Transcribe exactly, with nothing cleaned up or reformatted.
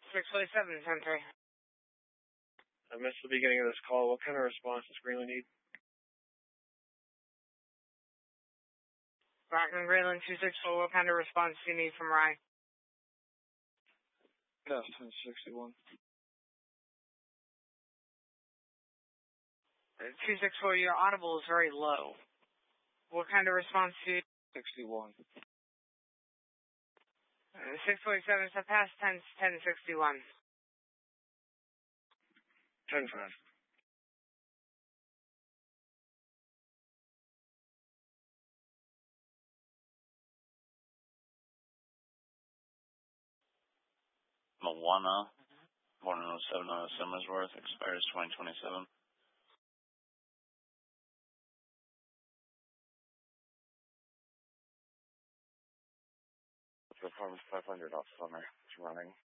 six forty-seven, ten three. I missed the beginning of this call. What kind of response does Greenland need? Rockland Greenland two six four, what kind of response do you need from Rye? Yes, ten sixty-one. two six four, your audible is very low. What kind of response do you need? sixty-one. Uh, six forty-seven, so past ten sixty-one. ten five. Moana, born in oh seven out of Summersworth, expires twenty twenty-seven. Performance five hundred off summer. It's running.